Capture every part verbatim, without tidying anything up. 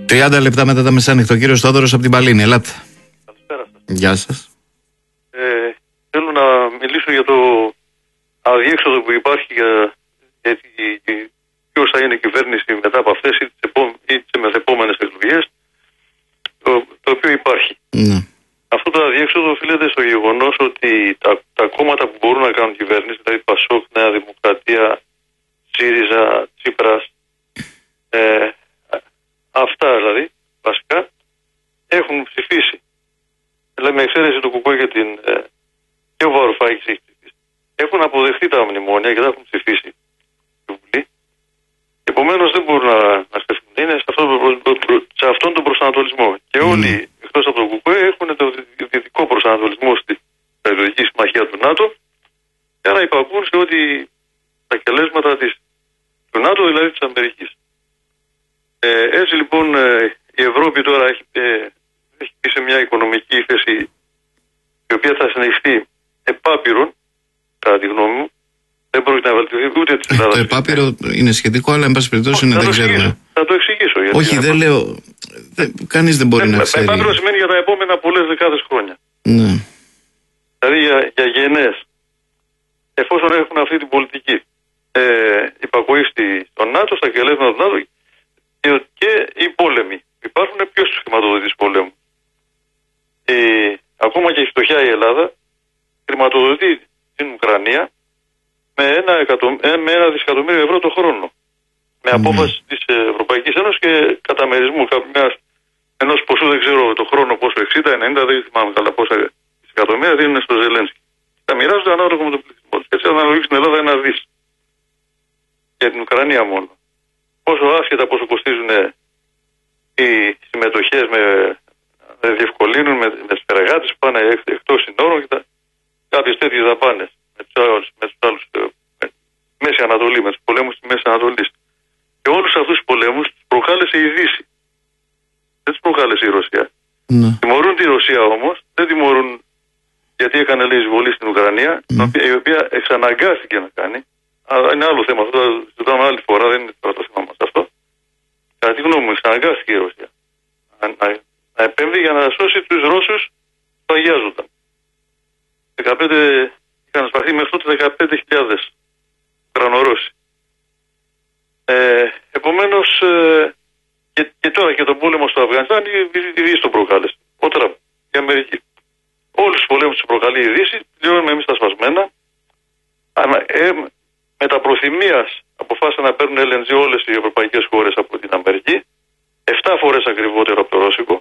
τριάντα λεπτά μετά τα μεσάνυχτα, ο κύριος Θόδωρος από την Παλίνη. Ελάτε. Καλησπέρα σας. Γεια σας. Ε, θέλω να μιλήσω για το αδιέξοδο που υπάρχει για, για ποιος θα είναι η κυβέρνηση μετά από αυτές ή τις, επό, ή τις μεθεπόμενες εκλογές, το, το οποίο υπάρχει. Ναι. Αυτό το αδιέξοδο οφείλεται στο γεγονός ότι τα, τα κόμματα που μπορούν να κάνουν κυβέρνηση, δηλαδή Πασόκ, Νέα Δημοκρατία, ΣΥΡΙΖΑ, Τσίπρας, ε, αυτά δηλαδή βασικά έχουν ψηφίσει. Δηλαδή με εξαίρεση του Κουκουέ και, την, ε, και ο Βαρουφάκης έχει ψηφίσει. Έχουν αποδεχτεί τα μνημόνια και τα έχουν ψηφίσει στη Βουλή. Επομένως δεν μπορούν να, να σκεφτούν. Είναι σε, αυτό, σε αυτόν τον προσανατολισμό. Και όλοι mm. εκτός από τον Κουκουέ έχουν το δυτικό προσανατολισμό στη στρατιωτική συμμαχία του ΝΑΤΟ για να υπακούν σε ό,τι τα κελέσματα της, του ΝΑΤΟ, δηλαδή της Αμερικής. Ε, έτσι λοιπόν ε, η Ευρώπη τώρα έχει, ε, έχει πει σε μια οικονομική ύφεση η οποία θα συνεχιστεί επάπειρον, κατά τη γνώμη μου. Δεν πρόκειται να βελτιωθεί ούτε της Ελλάδας. Το επάπειρο είναι σχετικό, αλλά εν πάση περιπτώσει είναι, δεν ξέρουμε. Θα το εξηγήσω. Γιατί Όχι, δεν λέω. Δεν, κανείς δεν μπορεί δεν, να ξέρει. Επάπειρο σημαίνει για τα επόμενα πολλές δεκάδες χρόνια. Ναι. Δηλαδή για, για γενναίες. Εφόσον έχουν αυτή την πολιτική ε, υπακοή στον ΝΑΤΟ, στα κελέσματα του ΝΑΤΟ και, και οι πόλεμοι. Υπάρχουν ποιος τους χρηματοδοτεί πολέμου. Ε, ακόμα και η φτωχιά η Ελλάδα χρηματοδοτεί την Ουκρανία με ένα, εκατο, με ένα δισεκατομμύριο ευρώ το χρόνο. Με απόφαση mm. της Ευρωπαϊκής Ένωσης και καταμερισμού ενός ποσού, δεν ξέρω το χρόνο πόσο, εξήντα, ενενήντα, δεν θυμάμαι καλά πόσα δισεκατομμύρια δίνουν στο Ζελένσκι. Τα μοιράζονται ανάλογα με τον πληθυσμό. Έτσι αναλογεί στην Ελλάδα ένα δις. Για την Ουκρανία μόνο. Πόσο άσχετα πόσο κοστίζουν οι συμμετοχές με, με διευκολύνουν με, με σπεραγάτες που πάνε εκ, εκτός συνόρων και τα, κάποιες τέτοιες δαπάνες με τους άλλους, με τους άλλους με, Μέση Ανατολή, με τους πολέμους στη Μέση Ανατολή. Και όλους αυτούς τους πολέμους τους προκάλεσε η Δύση. Δεν τους προκάλεσε η Ρωσία. Ναι. Τιμωρούν τη Ρωσία όμως, δεν τιμωρούν γιατί έκανε λέει εισβολή στην Ουκρανία, mm. η οποία εξαναγκάστηκε να κάνει. Αλλά είναι άλλο θέμα, αυτό το συζητάμε άλλη φορά, δεν είναι τώρα το θέμα μας αυτό. Κατά τη γνώμη μου, εξαναγκάστηκε η Ρωσία να, να, να επέμβει για να σώσει τους Ρώσους που αγιάζονταν. δεκαπέντε, είχαν σπαθεί μέχρι τότε δεκαπέντε χιλιάδες Ουκρανορώσοι. Ε, επομένως, ε, και, και τώρα και τον πόλεμο στο Αφγανιστάν, η Δύση τον προκάλεσε. Ο Τραμπ, η Αμερική. Όλους τους πολέμους που προκαλεί η Δύση, πληρώνουμε εμείς τα σπασμένα. Ε, με τα προθυμίας αποφάσισαν να παίρνουν ελ εν τζι όλες οι ευρωπαϊκές χώρες από την Αμερική, εφτά φορές ακριβότερο από το ρώσικο.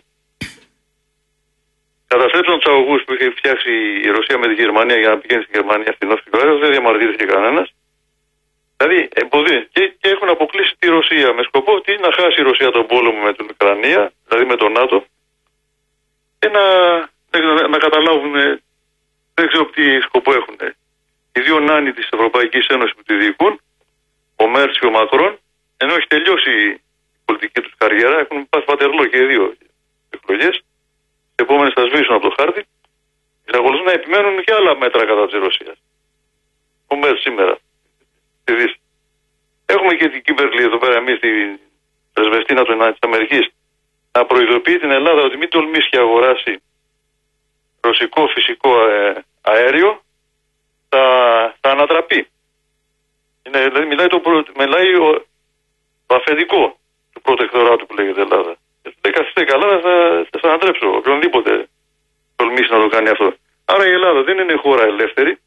Καταστρέψαν τους αγωγούς που είχε φτιάξει η Ρωσία με τη Γερμανία για να πηγαίνει στη Γερμανία στην Νότιο αέρας, δεν διαμαρτύρθηκε κανένας. Δηλαδή εμποδί. Και, και έχουν αποκλείσει τη Ρωσία με σκοπό τι, να χάσει η Ρωσία τον πόλεμο με την Ουκρανία, δηλαδή με τον ΝΑΤΟ, και να, να, να καταλάβουν, δεν ξέρω τι σκοπό έχουν. Οι δύο νάνοι της Ευρωπαϊκής Ένωσης που τη διοικούν, ο Μέρς και ο Μακρόν, ενώ έχει τελειώσει η πολιτική τους καριέρα, έχουν πάσει πατερλό και οι δύο εκλογές, οι επόμενες θα σβήσουν από το χάρτη, εξακολουθούν να επιμένουν και άλλα μέτρα κατά της Ρωσίας. Ο Μέρς σήμερα, στη Δύση. Έχουμε και την Κίμπερλι εδώ πέρα, εμείς την πρεσβευτήνα της Αμερικής, να προειδοποιεί την Ελλάδα ότι μην τολμήσει και αγοράσει ρωσικό φυσικό αέριο, θα, θα ανατραπεί. Είναι, δηλαδή μιλάει, το, μιλάει ο, το αφεντικό του προτεκτοράτου που λέγεται Ελλάδα. Δεν καθίστε καλά, θα, θα σας ανατρέψω. Οποιονδήποτε τολμήσει να το κάνει αυτό. Άρα η Ελλάδα δεν είναι χώρα ελεύθερη,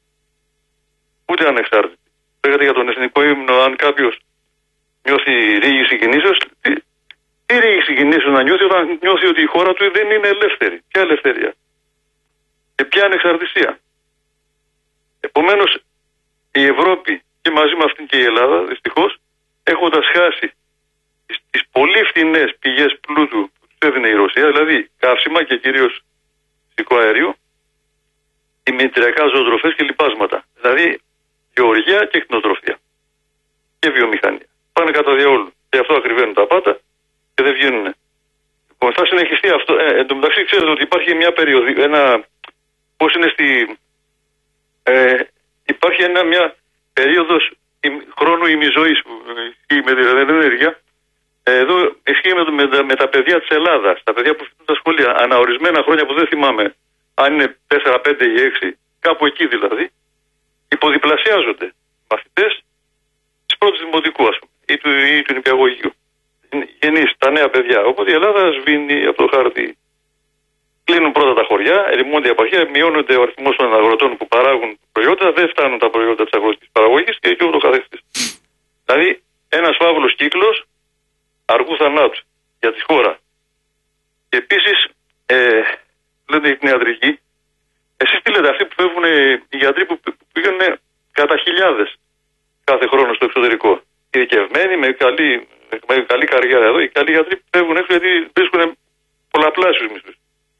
ούτε ανεξάρτητη. Λέγεται για τον εθνικό ύμνο, αν κάποιος νιώθει ρήγηση κινήσεως, τι, τι ρήγηση κινήσεως να νιώθει όταν νιώθει ότι η χώρα του δεν είναι ελεύθερη. Ποια ελευθερία και ποια ανεξαρτησία. Επομένως, η Ευρώπη και μαζί με αυτήν και η Ελλάδα, δυστυχώς, έχοντας χάσει τις, τις πολύ φτηνές πηγές πλούτου που τους έδινε η Ρωσία, δηλαδή καύσιμα και κυρίως φυσικό αέριο, δημητριακά ζωοτροφές και λιπάσματα. Δηλαδή γεωργία και κτηνοτροφία και βιομηχανία. Πάνε κατά διαόλου. Και αυτό ακριβένουν τα πάτα και δεν βγαίνουν. Λοιπόν, θα συνεχιστεί αυτό. Ε, εν τω μεταξύ, ξέρετε ότι υπάρχει μια περίοδο, ένα. Πώς είναι στη. Ε, υπάρχει ένα, μια περίοδος χρόνου ημιζωής που ισχύει με την ενέργεια, Εδώ ισχύει με, με, με τα παιδιά της Ελλάδας, τα παιδιά που φοιτούν στα σχολεία, αναορισμένα χρόνια που δεν θυμάμαι αν είναι τέσσερα, πέντε ή έξι, κάπου εκεί δηλαδή, υποδιπλασιάζονται μαθητές της πρώτης δημοτικού, ας πούμε, ή του, ή του νηπιαγωγείου. Γεννείς, τα νέα παιδιά. Οπότε η Ελλάδα σβήνει από το χάρτη. Κλείνουν πρώτα τα χωριά, ερημώνται η επαρχία, μειώνονται ο αριθμός των αγροτών που παράγουν προϊόντα, δεν φτάνουν τα προϊόντα της αγροτικής παραγωγής και ούτω καθεξής. Δηλαδή, ένας φαύλος κύκλος αργού θανάτου για τη χώρα. Και επίσης, ε, λέτε την ιατρική, εσείς τι λέτε, αυτοί που φεύγουν, οι γιατροί που πήγαν κατά χιλιάδες κάθε χρόνο στο εξωτερικό. Ειδικευμένοι, με καλή, με καλή καριέρα εδώ, οι καλοί γιατροί φεύγουν έξω γιατί βρίσκουν πολλαπλάσιους μισθούς.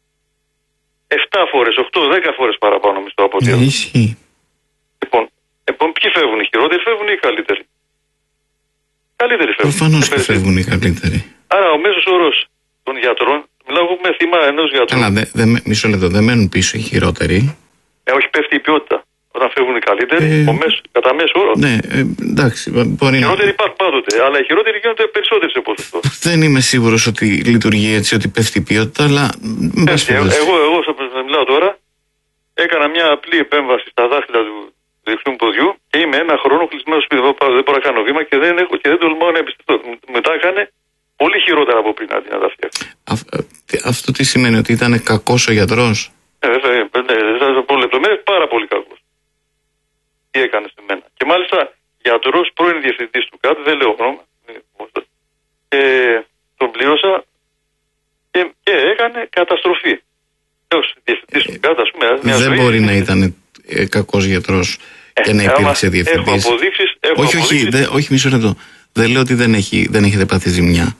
Εφτά φορές, οκτώ, δέκα φορές παραπάνω μισθό από ό,τι εδώ. Ισχύει. Λοιπόν, λοιπόν, ποιοι φεύγουν, οι χειρότεροι φεύγουν ή οι καλύτεροι? Καλύτεροι φεύγουν. Προφανώς και φεύγουν οι καλύτεροι. Άρα ο μέσος όρος των γιατρών, μιλάω με θύμα ενός γιατρού. Καλά, δε, δε, μισό λεπτό, δεν μένουν πίσω οι χειρότεροι. Ε, όχι, πέφτει η ποιότητα. Όταν φεύγουν οι καλύτεροι, Ε, ο μέσος, κατά μέσο όρο. Ναι, ε, εντάξει, μπορεί Οι να. χειρότεροι υπάρχουν πάντοτε, αλλά οι χειρότεροι γίνονται περισσότεροι σε ποσοστό. Δεν είμαι σίγουρος ότι λειτουργεί έτσι, ότι πέφτει η ποιότητα, αλλά. Έτσι, εγώ, εγώ, εγώ σα μιλάω τώρα, έκανα μια απλή επέμβαση στα δάχτυλα του δεξιού μου ποδιού και είμαι ένα χρόνο κλεισμένο σπίτι. Δεν μπορώ να κάνω βήμα και δεν, έχω, και δεν τολμάω να εμπιστευτώ. Μετά έκανε πολύ χειρότερα από πριν αντί να τα φτιάξει. Αυτό τι σημαίνει, ότι ήταν κακός ο γιατρός? Ε, βέβαια, ναι, θα πω λεπτομέρειες, πάρα πολύ κακός. Τι έκανε σε μένα. Και μάλιστα γιατρός, πρώην διευθυντής του ΚΑΤ, δεν λέω όνομα, και τον πλήρωσα και, και έκανε καταστροφή. Ως διευθυντής του ΚΑΤ, ας πούμε. Μια Δεν ζωή, μπορεί να ήταν ε, κακός γιατρός ε, και να υπήρξε διευθυντής. Έχω αποδείξεις. Έχω όχι, αποδείξεις. όχι, δε, όχι, μισό λεπτό. Δεν λέω ότι δεν, έχει, δεν έχετε πάθει ζημιά.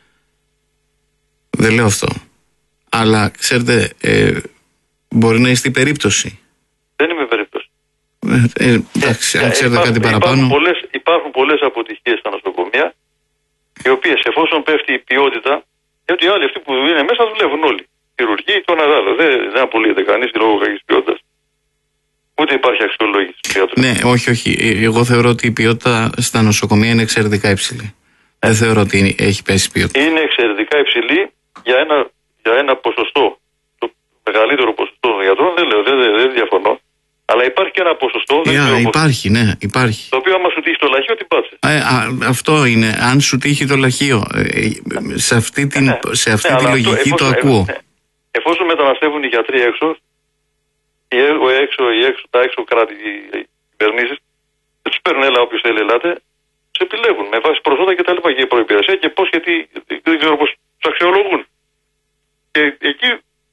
Δεν λέω αυτό. Αλλά ξέρετε, ε, μπορεί να είστε η περίπτωση. Δεν είμαι περίπτωση. Ε, ε, εντάξει, αν ξέρετε υπάρχουν, κάτι παραπάνω. Υπάρχουν πολλές, υπάρχουν πολλές αποτυχίες στα νοσοκομεία, οι οποίες εφόσον πέφτει η ποιότητα, γιατί άλλοι αυτοί που είναι μέσα δουλεύουν όλοι. Χειρουργοί, το ένα άλλο. Δεν, δεν απολύεται κανείς λόγω κακής ποιότητας. Ούτε υπάρχει αξιολόγηση. Ναι, όχι, όχι. Εγώ θεωρώ ότι η ποιότητα στα νοσοκομεία είναι εξαιρετικά υψηλή. Δεν θεωρώ ότι έχει πέσει ποιότητα. Είναι εξαιρετικά υψηλή για ένα, για ένα ποσοστό. Το μεγαλύτερο ποσοστό των γιατρών, δεν λέω, δεν, δεν διαφωνώ. Αλλά υπάρχει και ένα ποσοστό. Yeah, δεν υπάρχει, ναι, υπάρχει. Το οποίο άμα σου τύχει το λαχείο, την πάτσε. Ε, α, αυτό είναι. Αν σου τύχει το λαχείο. Ε, σε αυτή, την, ναι, σε αυτή ναι, τη λογική αυτό, το εφόσον, ακούω. Ε, εφόσον μεταναστεύουν οι γιατροί έξω, οι έξω, οι έξω, τα έξω κράτη, οι κυβερνήσεις, δεν τους παίρνουν, έλα όποιος θέλει, ελάτε, τους επιλέγουν με βάση προσόντα και τα λοιπά και η προϋπηρεσία και πώς, γιατί δεν ξέρω πώς τους αξιολογούν. Και εκεί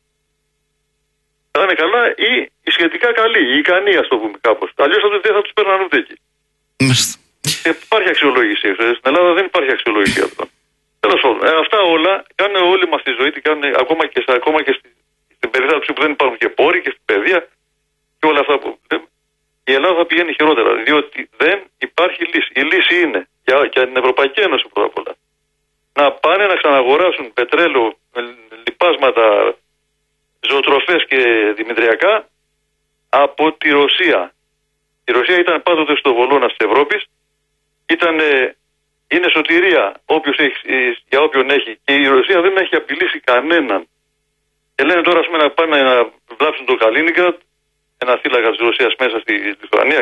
θα είναι καλά ή σχετικά καλοί, ή ικανοί, ας το πούμε κάπως. Αλλιώς δεν θα τους παίρνουν ούτε εκεί. Και υπάρχει αξιολόγηση. Στην Ελλάδα δεν υπάρχει αξιολόγηση για αυτό. Τέλος πάντων, ε, αυτά όλα κάνουν όλη μας τη ζωή, τη κάνουν ακόμα και, στα, ακόμα και στη, στην περίθαλψη που δεν υπάρχουν και πόροι και στην παιδεία και όλα αυτά που λέμε. Η Ελλάδα θα πηγαίνει χειρότερα, διότι δεν υπάρχει λύση. Η λύση είναι για, για την Ευρωπαϊκή Ένωση πρώτα απ' όλα να πάνε να ξαναγοράσουν πετρέλαιο, λιπάσματα, ζωοτροφές και δημητριακά από τη Ρωσία. Η Ρωσία ήταν πάντοτε στο βολώνα της Ευρώπης, ήταν, είναι σωτηρία όποιος έχει, για όποιον έχει, και η Ρωσία δεν έχει απειλήσει κανέναν. Και λένε τώρα, ας πούμε, να πάνε να βλάψουν το Καλίνιγκραντ, ένα θύλακα της Ρωσίας μέσα στη Λιθουανία,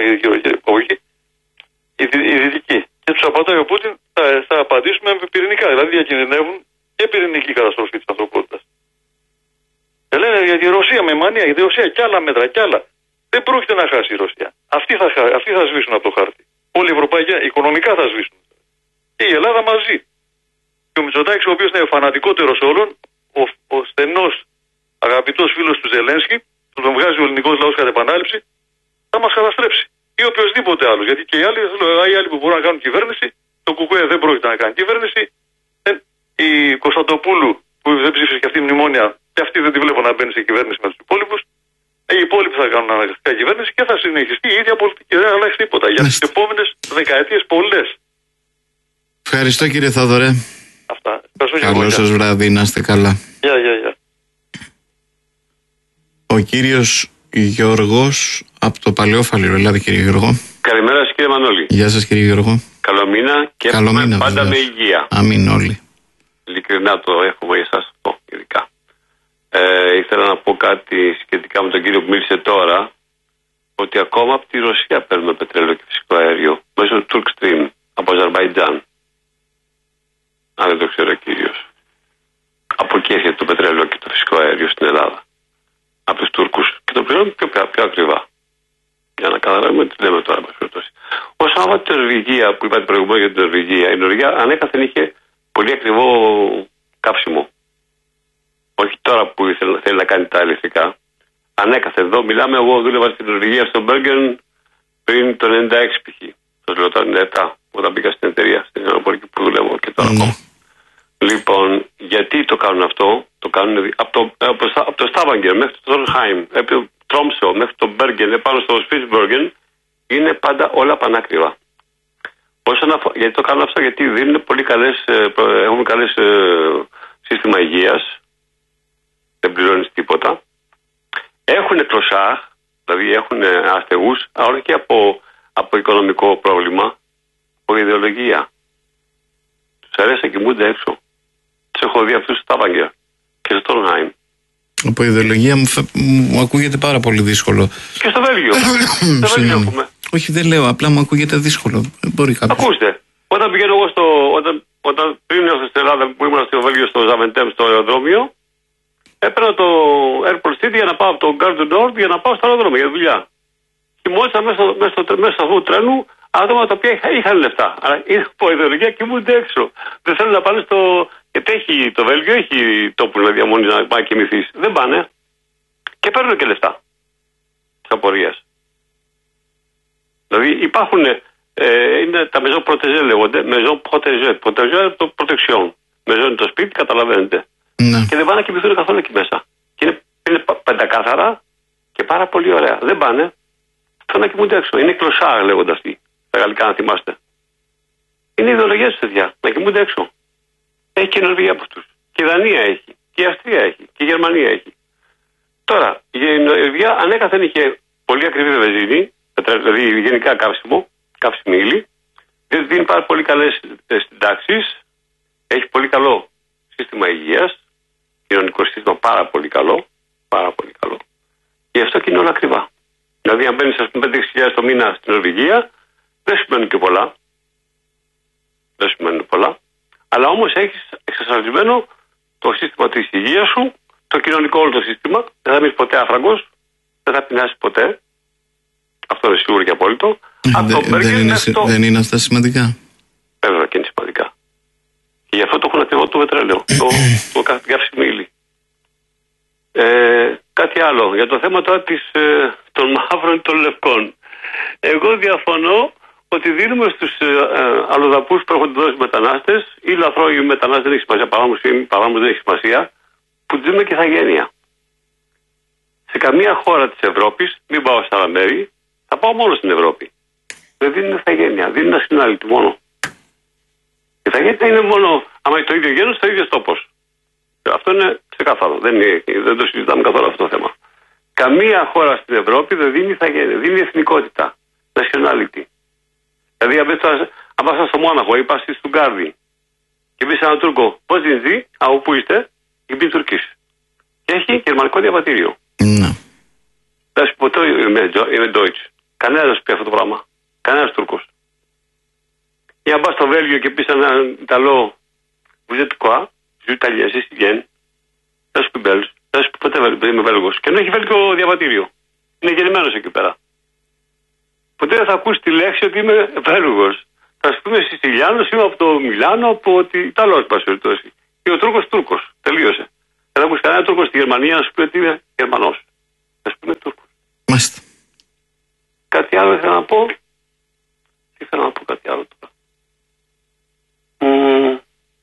η δυτική. Και τους απαντάει ο Πούτιν, θα, θα απαντήσουμε με πυρηνικά. Δηλαδή διακινδυνεύουν και πυρηνική καταστροφή της ανθρωπότητας. Και λένε για τη Ρωσία με μανία, για τη Ρωσία κι άλλα μέτρα κι άλλα. Δεν πρόκειται να χάσει η Ρωσία. Αυτοί θα, αυτοί θα σβήσουν από το χάρτη. Όλοι οι Ευρωπαϊκοί οικονομικά θα σβήσουν. Και η Ελλάδα μαζί. Και ο Μητσοτάκης, ο οποίος είναι ο φανατικότερος όλων, ο, ο στενός αγαπητός φίλος του Ζελένσκι, που τον βγάζει ο ελληνικός λαός κατά επανάληψη, θα μας καταστρέψει. Ή οποιοδήποτε άλλο. Γιατί και οι άλλοι, οι άλλοι που μπορούν να κάνουν κυβέρνηση, το ΚΚΕ δεν πρόκειται να κάνει κυβέρνηση. Η Κωνσταντοπούλου, που δεν ψήφισε και αυτή η μνημόνια, και αυτή δεν τη βλέπω να μπαίνει σε κυβέρνηση με τους υπόλοιπους. Οι υπόλοιποι θα κάνουν αναγκαστικά κυβέρνηση και θα συνεχιστεί η ίδια πολιτική. Δεν αλλάξει τίποτα. Για τις επόμενες δεκαετίες πολλές. Ευχαριστώ, κύριε Θόδωρε. Αυτά. Καλό σας βράδυ, να είστε καλά. Γεια, γεια, γεια. Ο κύριος Γιώργος από το Παλαιόφαλιρο. Ελάτε, κύριε Γιώργο. Καλημέρα σας, κύριε Μανώλη. Γεια σας, κύριε Γιώργο. Καλό μήνα και Καλό μήνα, πάντα βεβαίως. με υγεία. Αμήν όλοι. Ειλικρινά το έχουμε για εσάς αυτό, ειδικά. Ε, ήθελα να πω κάτι σχετικά με τον κύριο που μίλησε τώρα, ότι ακόμα από τη Ρωσία παίρνουμε πετρέλαιο και φυσικό αέριο μέσω του Turk Stream από Αζερμπαϊτζάν. Αν δεν το ξέρω ο κύριος. Από εκεί έρχεται το πετρέλαιο και το φυσικό αέριο στην Ελλάδα. Από τους Τούρκους. Και το πληρώνουμε πιο, πιο, πιο ακριβά. Για να καταλάβουμε τι λέμε τώρα. Όσον αφορά την Νορβηγία που είπατε προηγουμένως για την Νορβηγία, η Νορβηγία ανέκαθεν είχε πολύ ακριβό κάψιμο. Όχι τώρα που ήθελε, θέλει να κάνει τα ηλεκτρικά. Ανέκαθεν εδώ μιλάμε, εγώ δούλευα στην Νορβηγία στο Μπέργκεν πριν το ενενήντα έξι π.χ. Σας λέω το ενενήντα επτά όταν μπήκα στην εταιρεία, στην αεροπορική που δουλεύω και τώρα ακόμα. Mm. Λοιπόν, γιατί το κάνουν αυτό? Το κάνουν από το, από το, από το Στάβαγκερ μέχρι το Τρόνχάιμ, από το Τρόμσο μέχρι το Μπέργκεν, επάνω στο Σπίτσμπεργκεν, είναι πάντα όλα πανάκριβα. Όσον αφορά, γιατί το κάνουν αυτό? Γιατί δίνουν πολύ καλές, έχουν καλές σύστημα υγείας, δεν πληρώνεις τίποτα. Έχουν κλωσάχ, δηλαδή έχουν αστεγούς, αλλά και από, από οικονομικό πρόβλημα, από ιδεολογία. Τους αρέσει να κοιμούνται έξω. Τους έχω δει αυτούς στο Στάβαγκερ και στο Τρόνχάιμ. Από ιδεολογία μου, φε... μου ακούγεται πάρα πολύ δύσκολο. Και στο Βέλγιο. Στο Βέλγιο έχουμε. Όχι, δεν λέω, απλά μου ακούγεται δύσκολο. Μπορεί κάποιος. Ακούστε, όταν πηγαίνω εγώ στο. Όταν, όταν πριν έρθω στην Ελλάδα που ήμουν στο Βέλγιο, στο Ζαβεντέμ, στο αεροδρόμιο, έπαιρνα το Airport City για να πάω από το Gare du Nord για να πάω στο αεροδρόμιο για δουλειά. Κοιμώτησα μέσα, μέσα, στο, μέσα στο αυτό του τρένου άτομα τα οποία είχαν λεφτά. Αλλά είναι από ιδεολογία και κοιμούνται έξω. Δεν θέλουν να πάνε στο. Γιατί έχει, το Βέλγιο έχει τόπο να διαμονεί να πάει κοιμηθεί. Δεν πάνε. Και παίρνουν και λεφτά τη απορία. Δηλαδή υπάρχουν. Ε, είναι τα maison protégé λέγονται. Maison protégé. Protégé είναι το protection. Maison είναι το σπίτι, καταλαβαίνετε. Ναι. Και δεν πάνε να κοιμηθούν καθόλου εκεί μέσα. Και είναι, είναι πεντακάθαρα και πάρα πολύ ωραία. Δεν πάνε. Θέλουν να κοιμούνται έξω. Είναι κλωσάρ λέγονται αυτοί. Τα γαλλικά να θυμάστε. Είναι η ιδεολογία του παιδιά. Να κοιμούνται έξω. Έχει και η Νορβηγία από αυτούς. Και η Δανία έχει. Και η Αυστρία έχει. Και η Γερμανία έχει. Τώρα, η Νορβηγία ανέκαθεν είχε πολύ ακριβή βενζίνη, δηλαδή γενικά καύσιμο, καύσιμη ύλη. Δίνει πάρα πολύ καλές συντάξεις. Έχει πολύ καλό σύστημα υγείας. Κοινωνικό σύστημα πάρα πολύ καλό. Πάρα πολύ καλό. Γι' αυτό και είναι όλα ακριβά. Δηλαδή, αν μπαίνεις, ας πούμε, πέντε χιλιάδες το μήνα στην Νορβηγία, δεν σημαίνουν και πολλά. Δεν σημαίνουν πολλά. Αλλά όμως έχεις εξασφαλισμένο το σύστημα της υγείας σου, το κοινωνικό όλο το σύστημα. Δεν θα μείνεις ποτέ άφραγκος, δεν θα πεινάσεις ποτέ. Αυτό είναι σίγουρο και απόλυτο. Ε, δε, δεν, είναι, το... δεν είναι αυτά σημαντικά. Βέβαια και είναι σημαντικά. Και γι' αυτό το έχουν ακριβό το πετρέλαιο, το, το καύσιμο ύλη. Ε, κάτι άλλο για το θέμα τώρα της, ε, των μαύρων ή των λευκών. Εγώ διαφωνώ ότι δίνουμε στους ε, ε, αλλοδαπούς που έρχονται εδώ στους μετανάστες ή λαθρόιοι μετανάστες, δεν έχει σημασία, παράνομους δεν έχει σημασία, που τους δίνουμε και ηθαγένεια. Σε καμία χώρα της Ευρώπης, μην πάω στα άλλα μέρη, θα πάω μόνο στην Ευρώπη. Δεν δίνουν ηθαγένεια, δίνουν nationality μόνο. Η ηθαγένεια είναι μόνο, άμα είναι το ίδιο γένος, το ίδιο τόπος. Αυτό είναι ξεκάθαρο, δεν, είναι, δεν το συζητάμε καθόλου αυτό το θέμα. Καμία χώρα στην Ευρώπη δεν δίνει ηθαγένεια, δίνει εθνικότητα, nationality. Δηλαδή, αν πας στο Μόναχο ή πας στη Στουγκάρδη και πεις έναν Τούρκο, πώς ζει, από πού είστε, η πει Τουρκής. Και έχει γερμανικό διαβατήριο. Ναι. Δεν σου πω, είμαι Deutsch. Κανένας δεν σου πει αυτό το πράγμα. Κανένας Τούρκος. Ή αν πας στο Βέλγιο και πεις έναν Ιταλό, vous êtes quoi, je suis italien, je suis bien, δεν σου πει Belge, δεν σου πει ποτέ είμαι Βέλγος. Και ενώ έχει βέλγιο διαβατήριο. Είναι γεννημένος εκεί πέρα. Ποτέ δεν θα ακούσει τη λέξη ότι είμαι Βέλγος. Θα σου πούμε Σiciliάνος, είμαι από το Μιλάνο, από ότι Ιταλός, πας περιπτώσει. Ή ο Τούρκος Τούρκος. Τελείωσε. Δεν θα ακούσει κανένα Τούρκο στη Γερμανία να σου πει ότι είμαι Γερμανός. Θα σου πούμε Τούρκος. Μάλιστα. Κάτι άλλο ήθελα να πω. Ήθελα να πω κάτι άλλο τώρα. Mm.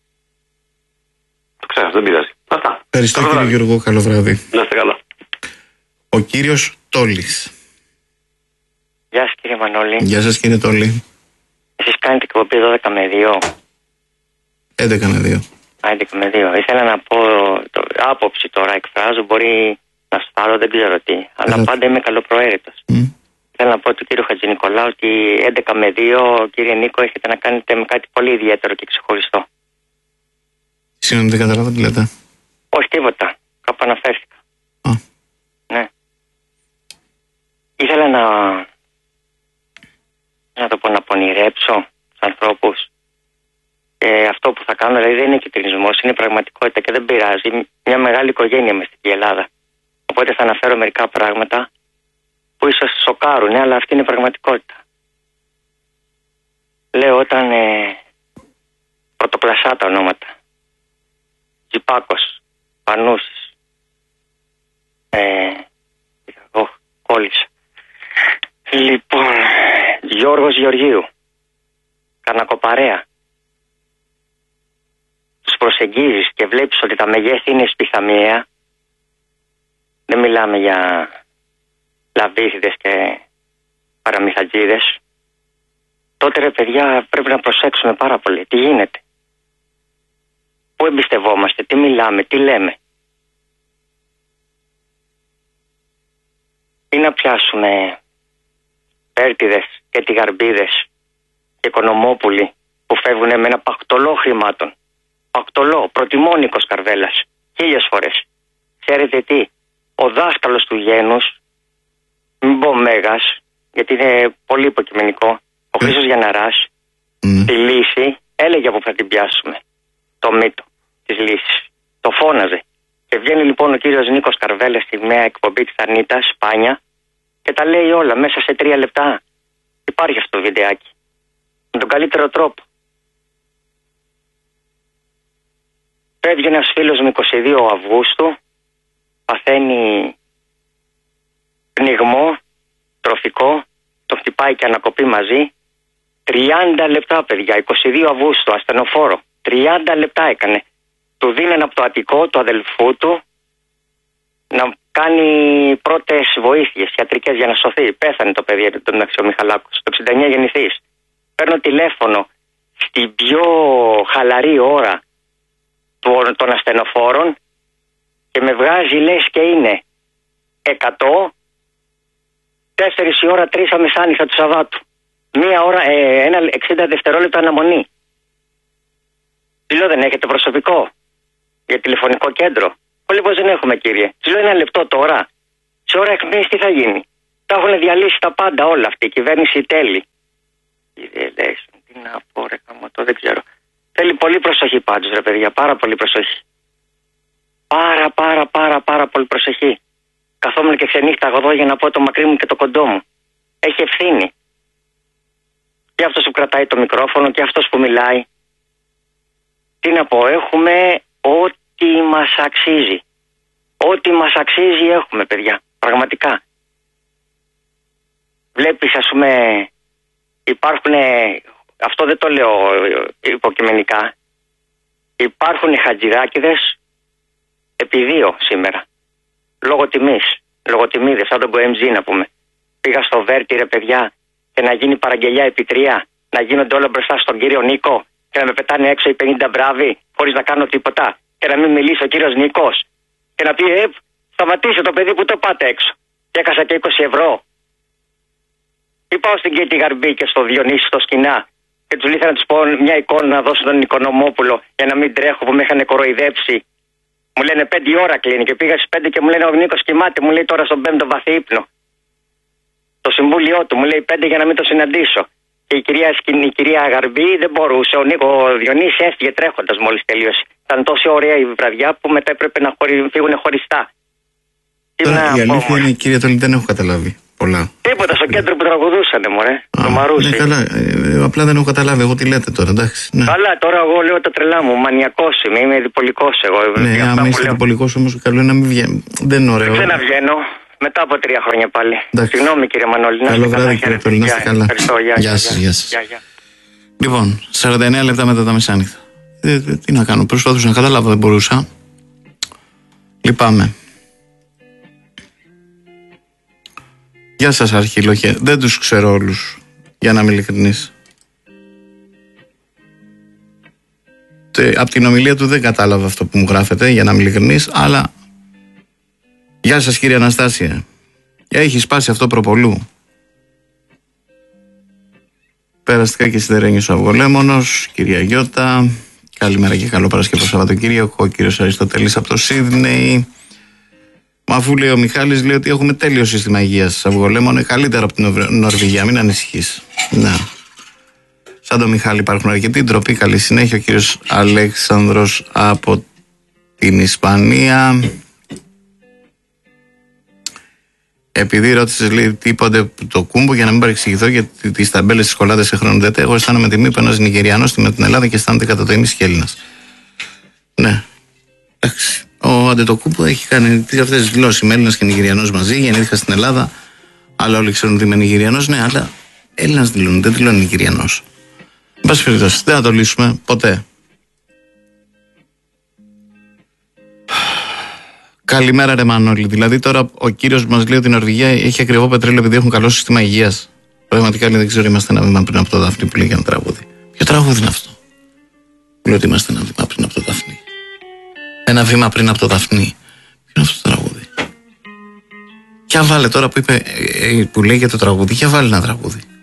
Το ξέρω, δεν πειράζει. Αυτά. Ευχαριστώ κύριε βράδυ. Γιώργο, καλό βράδυ. Να είστε καλά. Ο κύριος Τόλης. Γεια σας κύριε Μανώλη. Γεια σας κύριε Τόλη. Εσείς κάνετε εκπομπή δώδεκα με δύο. έντεκα με δύο. Α, έντεκα με δύο. Ήθελα να πω, το, άποψη τώρα εκφράζω, μπορεί να σφάλω, δεν ξέρω τι. Αλλά Έλα. πάντα είμαι καλοπροαίρετος. Mm. Θέλω να πω του κύριου Χατζηνικολάου ότι έντεκα με δύο, κύριε Νίκο, έχετε να κάνετε με κάτι πολύ ιδιαίτερο και ξεχωριστό. Συγγνώμη, δεν καταλάβω τι λέτε. Όχι τίποτα. Κάπου αναφέρθηκα. Α. Ναι. Ήθελα να. να το πω, να πονηρέψω τους ανθρώπους. Και αυτό που θα κάνω δηλαδή δεν είναι κυτρινισμός, είναι πραγματικότητα και δεν πειράζει. Μια μεγάλη οικογένεια μες στην Ελλάδα. Οπότε θα αναφέρω μερικά πράγματα που ίσως σοκάρουν, αλλά αυτή είναι η πραγματικότητα. Λέω όταν ε, πρωτοκλασσά τα ονόματα. Τζιπάκος, Πανούσης, ε, εγώ κόλλησα. Λοιπόν, Γιώργος Γεωργίου, Καρνακοπαρέα. Τους προσεγγίζεις και βλέπεις ότι τα μεγέθη είναι σπιθαμιαία. Δεν μιλάμε για λαβίθιδες και παραμυθατζίδες. Τότε ρε παιδιά πρέπει να προσέξουμε πάρα πολύ. Τι γίνεται. Πού εμπιστευόμαστε, τι μιλάμε, τι λέμε. Ή να πιάσουμε Πέρτιδες και τηγαρμπίδες και Οικονομόπουλοι που φεύγουν με ένα πακτολό χρημάτων. Πακτολό, προτιμόνικος καρβέλας. Χίλιες φορές. Ξέρετε τι, ο δάσκαλος του γένους, μην πω μέγας, γιατί είναι πολύ υποκειμενικό, ο Χρήστος Γιανναράς, mm. τη λύση έλεγε από που θα την πιάσουμε. Το μύτο της λύσης. Το φώναζε. Και βγαίνει λοιπόν ο κύριος Νίκος Καρβέλας στη νέα εκπομπή της Αρνίτας, Σπάνια, και τα λέει όλα μέσα σε τρία λεπτά. Υπάρχει αυτό το βιντεάκι. Με τον καλύτερο τρόπο. Φεύγει ένας φίλος μου είκοσι δύο Αυγούστου, παθαίνει πνιγμό, τροφικό, το χτυπάει και ανακοπεί μαζί. τριάντα λεπτά παιδιά, είκοσι δύο Αυγούστου, ασθενοφόρο. τριάντα λεπτά έκανε. Του δίνανε από το Αττικό, του αδελφού του, να κάνει πρώτες βοήθειες ιατρικές για να σωθεί. Πέθανε το παιδί του μεταξύ ο Μιχαλάκος, το εξήντα εννιά γεννηθής. Παίρνω τηλέφωνο στην πιο χαλαρή ώρα των ασθενοφόρων και με βγάζει λες και είναι εκατό, τέσσερις η ώρα, τρεις μεσάνυχτα του Σαββάτου. Μία ώρα, ε, ένα εξήντα δευτερόλεπτα αναμονή. Τι λέω, δεν έχετε προσωπικό για τηλεφωνικό κέντρο? Όλοι πως δεν έχουμε κύριε. Τι λέω, ένα λεπτό τώρα. Σε ώρα εκμής τι θα γίνει? Τα έχουν διαλύσει τα πάντα όλα αυτή η κυβέρνηση τέλει. Τι να πω ρε καμωτό, δεν ξέρω. Θέλει πολύ προσοχή πάντως ρε παιδιά, πάρα πολύ προσοχή. Πάρα πάρα πάρα πάρα πολύ προσοχή. Καθόμουν και ξενύχταγα εδώ για να πω το μακρύ μου και το κοντό μου. Έχει ευθύνη. Και αυτός που κρατάει το μικρόφωνο και αυτός που μιλάει. Τι να πω, έχουμε ό,τι μας αξίζει. Ό,τι μας αξίζει έχουμε παιδιά, πραγματικά. Βλέπεις ας πούμε, υπάρχουν, αυτό δεν το λέω υποκειμενικά, υπάρχουν χατζηδάκηδες επί δύο σήμερα. Λόγω τιμής, λόγω τιμίδες, σαν τον Κοέμζι να πούμε. Πήγα στο Βέρτι ρε παιδιά και να γίνει παραγγελιά επί τρία, να γίνονται όλα μπροστά στον κύριο Νίκο και να με πετάνε έξω οι πενήντα μπράβοι χωρίς να κάνω τίποτα και να μην μιλήσει ο κύριος Νίκος και να πει ε, σταματήσε το παιδί που το πάτε έξω και έκασα και είκοσι ευρώ. Ή πάω στην Κέτη Γαρμπή και στο Διονύση στο σκηνά και τους λύθα να τους πω μια εικόνα να δώσω τον Οικονομόπουλο για να μην τρέχω που με είχαν κοροϊδέψει. Μου λένε πέντε ώρα κλείνει και πήγα στις πέντε και μου λένε ο Νίκος κοιμάται, μου λέει τώρα στον πέμπτο βαθύ ύπνο. Το συμβούλιο του μου λέει πέντε για να μην το συναντήσω. Και η κυρία, η κυρία Γαρμπή δεν μπορούσε, ο Νίκο Διονύση έφυγε τρέχοντας μόλις τελείωσε. Ήταν τόσο ωραία η βραδιά που μετά έπρεπε να χωρι... φύγουν χωριστά. Τώρα, η αλήθεια είναι, κύριε Τόλη, δεν έχω καταλάβει πολλά. Τίποτα, στο κέντρο που τραγουδούσανε, μωρέ. Το Μαρούσι. Ναι, καλά. Ε, απλά δεν έχω καταλάβει εγώ τι λέτε τώρα, εντάξει. Ναι. Καλά, τώρα εγώ λέω τα τρελά μου. Μανιακός είμαι, είμαι διπολικός εγώ. Ναι, άμα είστε διπολικός όμως, καλό είναι να μην βγαίνει. Δεν είναι ωραίο. Δεν βγαίνω. Μετά από τρία χρόνια πάλι. Συγγνώμη κύριε Μανώλη. Καλό βράδυ κύριε Τόλη, να είστε καλά. Γεια σας, γεια σας. Λοιπόν, σαράντα εννέα λεπτά μετά τα μεσάνυχτα. Ε, τι να κάνω, προσπαθούσα να καταλάβω, δεν μπορούσα. Λυπάμαι. Γεια σας αρχιλοχέ. Δεν τους ξέρω όλους, για να είμαι ειλικρινής. Από την ομιλία του δεν κατάλαβα αυτό που μου γράφετε, για να είμαι ειλικρινής, αλλά... Γεια σας κύριε Αναστάσια. Έχει σπάσει αυτό προπολού. Περαστικά και Σιδερένιος ο Αυγολέμονος, κυρία Γιώτα. Καλημέρα και καλό Παρασκευό Σαββατοκύριακο. Ο κύριος Αριστοτέλης από το Σίδνεϊ. Μα αφού λέει ο Μιχάλης, λέει ότι έχουμε τέλειο σύστημα υγείας. Αυγολέμονο, καλύτερο από την Νορβηγία, μην ανησυχείς. Ναι. Σαν τον Μιχάλη υπάρχουν αρκετοί. Ντροπή, καλή συνέχεια. Ο κύριος Αλέξανδρος από την Ισπανία. Επειδή ρώτησε, λέει, τίποτε το κούμπο, για να μην παρεξηγηθώ, γιατί τις ταμπέλες της κολλάδες σε χρόνο δεν. Εγώ αισθάνομαι τιμή που ένας Νιγηριανός με την Ελλάδα και αισθάνεται κατά το ίμιση και Έλληνας. Ναι. Εντάξει. Ο Αντετοκούμπο έχει κάνει αυτές τις δηλώσεις. Είμαι Έλληνας και Νιγηριανός μαζί. Γεννήθηκα στην Ελλάδα. Αλλά όλοι ξέρουν ότι είμαι Νιγηριανός. Ναι, αλλά Έλληνας δηλώνουν, δεν δηλώνει Νιγηριανός. Εν πάση περιπτώσει, δεν θα το λύσουμε ποτέ. Καλημέρα, ρε Μανώλη. Δηλαδή, τώρα ο κύριος μας λέει ότι η Νορβηγία έχει ακριβό πετρέλαιο επειδή έχουν καλό σύστημα υγείας. Πραγματικά λέει, δεν ξέρω, είμαστε ένα βήμα πριν από το Δάφνη που λέει για ένα τραγούδι. Ποιο τραγούδι είναι αυτό? Λέω ότι είμαστε ένα βήμα πριν από το Δάφνη. Ένα βήμα πριν από το Δάφνη. Ποιο είναι αυτό το τραγούδι? Για βάλε τώρα που, είπε, που λέει για το τραγούδι, για βάλε ένα τραγούδι.